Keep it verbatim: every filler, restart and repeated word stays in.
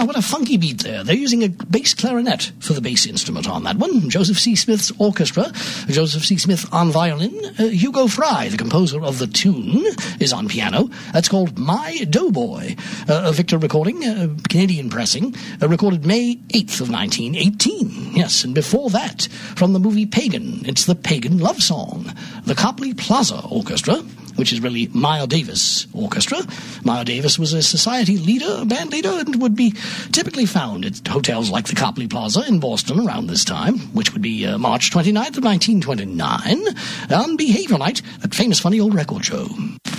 wow, what a funky beat there. They're using a bass clarinet for the bass instrument on that one. Joseph C. Smith's orchestra, Joseph C. Smith on violin. Uh, Hugo Fry, the composer of the tune, is on piano. That's called My Doughboy, uh, a Victor recording, uh, Canadian pressing, uh, recorded May eighth of nineteen eighteen. Yes, and before that, from the movie Pagan, it's the Pagan Love Song. The Copley Plaza Orchestra, which is really Miles Davis Orchestra. Miles Davis was a society leader, a band leader, and would be typically found at hotels like the Copley Plaza in Boston around this time, which would be uh, March twenty-ninth of nineteen twenty-nine, on Behavior Night, that famous funny old record show.